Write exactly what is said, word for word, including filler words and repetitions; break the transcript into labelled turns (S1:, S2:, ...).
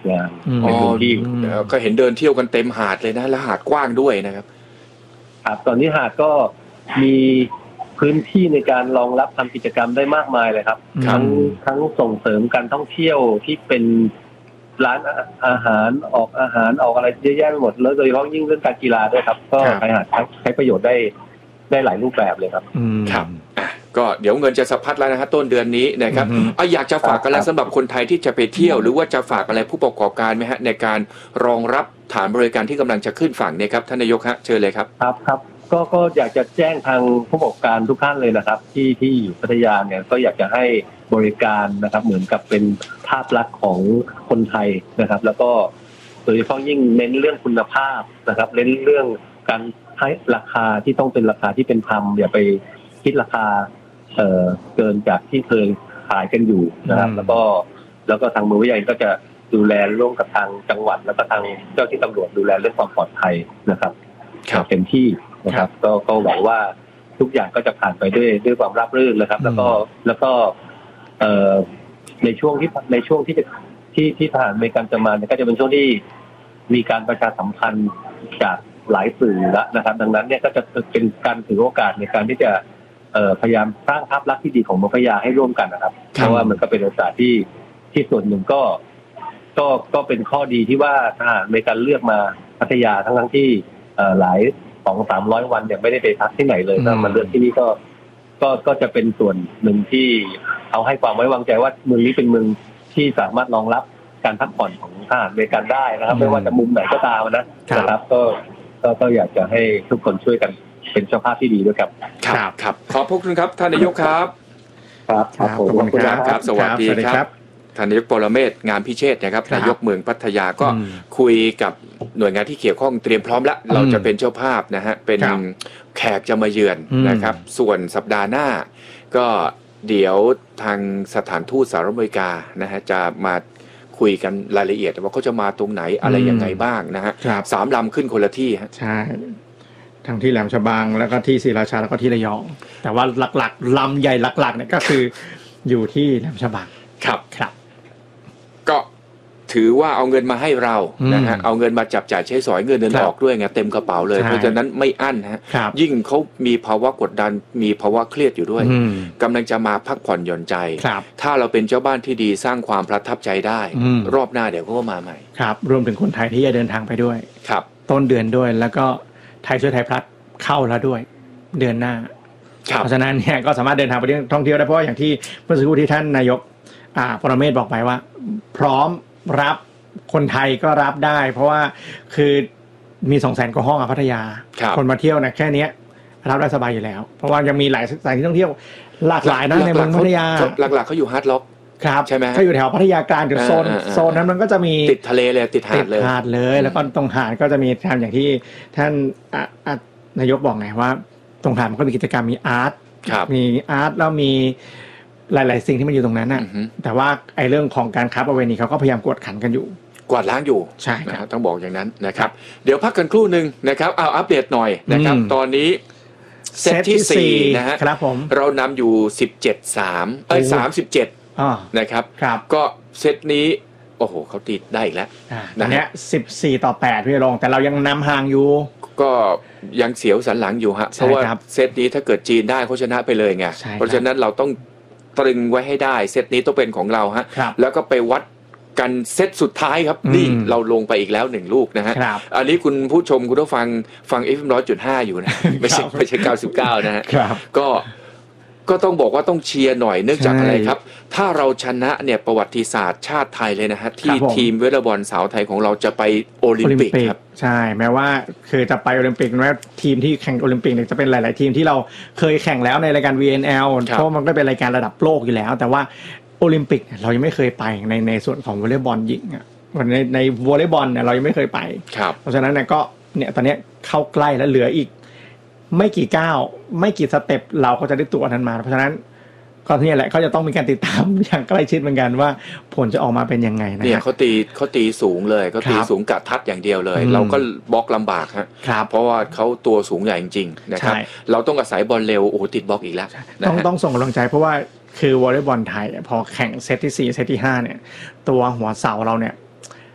S1: งานในพื้นที่
S2: ก็เห็นเดินเที่ยวกันเต็มหาดเลยนะและหาดกว้างด้วยนะครับ
S1: ครับตอนนี้หาดก็มีพื้นที่ในการรองรับทำกิจกรรมได้มากมายเลยครับทั้งทั้งส่งเสริมการท่องเที่ยวที่เป็นร้านอาหารออกอาหารออกอะไรเยอะแยะไปหมดแล้วโดยเฉพาะยิ่งเรื่องการกีฬาด้วยครับก็ไปหาดใช้ประโยชน์ได้ได้หลายรูปแบบเลยครับ
S2: ครับก็เดี๋ยวเงินจะสะพัดแล้วนะฮะต้นเดือนนี้นะครับเอาอยากจะฝากอะไรสำหรับคนไทยที่จะไปเที่ยวหรือว่าจะฝากอะไรผู้ประกอบการไหมฮะในการรองรับฐานบริการที่กำลังจะขึ้นฝั่งเนี่ยครับท่านนายกฮะเชิญเลยครับ
S1: ครับครับก็ก็อยากจะแจ้งทางผู้ประกอบการทุกท่านเลยนะครับที่ที่อยู่พัทยาเนี่ยก็อยากจะให้บริการนะครับเหมือนกับเป็นภาพลักษณ์ของคนไทยนะครับแล้วก็โดยเฉพาะยิ่งเน้นเรื่องคุณภาพนะครับเน้นเรื่องการให้ราคาที่ต้องเป็นราคาที่เป็นธรรมอย่าไปคิดราคาเอ่อเกินจากที่เคยขายกันอยู่นะครับแล้วก็แล้วก็ทางมือวิทยาก็จะดูแลร่วมกับทางจังหวัดแล้วก็ทางเจ้าที่ตำรวจดูแลเรื่องความปลอดภัยนะครับเต็มที่นะครับก็ก็หวังว่าทุกอย่างก็จะผ่านไปด้วยด้วยความราบรื่นนะครับแล้วก็แล้วก็เอ่อในช่วงที่ในช่วงที่จะที่ที่ทหารอเมริกันจะมาเนี่ยก็จะเป็นช่วงที่มีการประชาสัมพันธ์จากหลายสื่อแล้วนะครับดังนั้นเนี่ยก็จะเป็นการถือโอกาสในการที่จะเอ่อพยายามสร้างภาพลักษณ์ที่ดีของเมืองพัทยาให้ร่วมกันนะครับเพราะว่ามันก็เป็นโอกาสที่ที่ส่วนหนึ่งก็ก็ก็เป็นข้อดีที่ว่าทหารอเมริกันเลือกมาพัทยาทั้งทั้งที่เอ่อหลายสองสามร้อยวันเนี่ยไม่ได้ไปพักที่ไหนเลยถ้ามาเลือกที่นี่ก็ก็ก็จะเป็นส่วนหนึ่งที่เขาให้ความไว้วางใจว่าเมืองนี้เป็นเมืองที่สามารถรองรับการพักผ่อนของทหารอเมริกันได้นะครับไม่ว่าจะมุมไหนก็ตามนะนะครับก็ก็ก็อยากจะให้ทุกคนช่วยกันเป็นเจ้าภาพที่ดีด้วยครับ
S2: ครับครับขอบคุณครับท่านนายกครับ
S1: ครับ
S2: ขอบคุณครับครับสวัสดีครับท่านนายกปรเมศงามพิเชษฐ์นะครับนายกเมืองพัทยาก็คุยกับหน่วยงานที่เกี่ยวข้องเตรียมพร้อมแล้วเราจะเป็นเจ้าภาพนะฮะเป็นแขกจะมาเยือนนะครับส่วนสัปดาห์หน้าก็เดี๋ยวทางสถานทูตสหรัฐอเมริกานะฮะจะมาคุยกันรายละเอียดว่าเขาจะมาตรงไหนอะไรยังไงบ้างนะฮะสามลำขึ้นคนละที่ฮะ
S3: ใช่ทั้งที่แหลมฉบังแล้วก็ที่ศรีราชาแล้วก็ที่ระยองแต่ว่าหลักๆลำใหญ่หลักๆเนี่ยก็คืออยู่ที่แหลมฉบัง
S2: ครับ
S3: ครับ
S2: ก็ถือว่าเอาเงินมาให้เรานะฮะเอาเงินมาจับจ่ายใช้สอยเงินเดินออกด้วยไงเต็มกระเป๋าเลยเพราะฉะนั้นไม่อั้นฮะยิ่งเขามีภาวะกดดันมีภาวะเครียดอยู่ด้วยกำลังจะมาพักผ่อนหย่อนใจถ้าเราเป็นเจ้าบ้านที่ดีสร้างความประทับใจได้รอบหน้าเดี๋ยวเขาก็มาใหม่
S3: ครับรวมถึงคนไทยที่จะเดินทางไปด้วย
S2: ครับ
S3: ต้นเดือนด้วยแล้วก็ไทยช่วยไทยพลัสเข้าแล้วด้วยเดือนหน้าเพราะฉะนั้นเนี่ยก็สามารถเดินทางไปท่องเที่ยวได้เพราะอย่างที่เมื่อสักครู่ที่ท่านนายกปรเมศบอกไปว่าพร้อมรับคนไทยก็รับได้เพราะว่าคือมีสองแสนกว่าห้องอ่ะพัทยาคนมาเที่ยวนะแค่นี้รับได้สบายอยู่แล้วเพราะว่ายังมีหลายสถานที่ท่องเที่ยวหลากหลายนะในเมืองพัทยา
S2: หลักๆเขาอยู่ฮาร์ดล็อก
S3: ครับ
S2: ใช่ไหม
S3: เขาอยู่แถวพัทยากลางจุดโซนโซนนั้นมันก็จะมี
S2: ติดทะเลเลยติดหาดเลย
S3: ติดหาดเลยแล้วก็ตรงหาดก็จะมีทำอย่างที่ท่านนายกบอกไงว่าตรงหาดมันก็มีกิจกรรมมีอาร์ตมีอาร์ตแล้วมีหลายๆสิ่งที่มันอยู่ตรงนั้นน่ะแต่ว่าไอ้เรื่องของการค้าประเวณีเขาก็พยายามกวดขันกันอยู่
S2: กวาดล้างอยู่
S3: ใช่
S2: ครับต้องบอกอย่างนั้นนะครับเดี๋ยวพักกันครู่นึงนะครับเอาอัปเดตหน่อยนะครับตอนนี้เซตที่สี่นะฮะ
S3: ครับผม
S2: เรานำอยู่สิบเจ็ดสามเอ้ยสามสิบเจ็ดนะครับก็เซตนี้โอ้โหเขาติดได้อีกแล้ว
S3: ตอนนี้สิบสี่ต่อแปดพี่รองแต่เรายังนำห่างอยู่
S2: ก็ยังเสียวสันหลังอยู่ฮะเพราะว่าเซตนี้ถ้าเกิดจีนได้เขาชนะไปเลยไงเพราะฉะนั้นเราต้องตรึงไว้ให้ได้เซตนี้ต้องเป็นของเราฮะแล้วก็ไปวัดกันเซตสุดท้ายครับนี่เราลงไปอีกแล้วหนึ่งลูกนะฮะอันนี้คุณผู้ชมคุณผู้ฟังฟัง เอฟ เอ็ม หนึ่งร้อยจุดห้า อยู่นะไม่ใช่ไม่ใช่เก้าสิบเก้านะฮะก็ก็ต้องบอกว่าต้องเชียร์หน่อยเนื่องจากอะไรครับถ้าเราชนะเนี่ยประวัติศาสตร์ชาติไทยเลยนะฮะที่ทีมวอลเลย์บอลสาวไทยของเราจะไปโอลิมปิกครับ
S3: ใช่แม้ว่าคือจะไปโอลิมปิกนะทีมที่แข่งโอลิมปิกเนี่ยจะเป็นหลายๆทีมที่เราเคยแข่งแล้วในรายการ วี เอ็น แอล เพราะมันก็เป็นรายการระดับโลกอยู่แล้วแต่ว่าโอลิมปิกเรายังไม่เคยไปในในส่วนของวอลเลย์บอลหญิงอ่ะในในวอลเลย์บอลเนี่ยเรายังไม่เคยไปเพราะฉะนั้นเนี่ยก็เนี่ยตอนนี้เข้าใกล้แล้วเหลืออีกไม่กี่ก้าวไม่กี่สเต็ปเราก็จะได้ตัวนั้นมาเพราะฉะนั้นก็นี่แหละเขาจะต้องมีการติดตามอย่างใกล้ชิดเหมือนกันว่าผลจะออกมาเป็นยังไงนะ
S2: เนี่ยเขาตีเขาตีสูงเลยเขาตีสูงกัดทัดอย่างเดียวเลยเราก็บล็อกลำบากฮะเพราะว่าเขาตัวสูงใหญ่จริงๆนะครับเราต้องอาศัยบอลเร็วโอ้ติดบล็อกอีกแล้ว
S3: ต้องต้องส่งกำลังใจเพราะว่าคือวอลเลย์บอลไทยพอแข่งเซตที่สี่เซตที่ห้าเนี่ยตัวหัวเสาเราเนี่ย